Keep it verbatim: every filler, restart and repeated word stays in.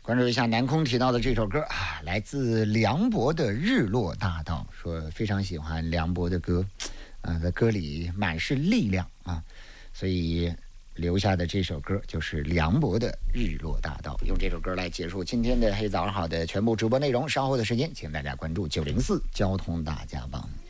关注一下南空提到的这首歌啊，来自梁博的《日落大道》，说非常喜欢梁博的歌，啊，在歌里满是力量啊，所以留下的这首歌就是梁博的《日落大道》。用这首歌来结束今天的黑早上好的全部直播内容。稍后的时间，请大家关注九零四交通大家帮。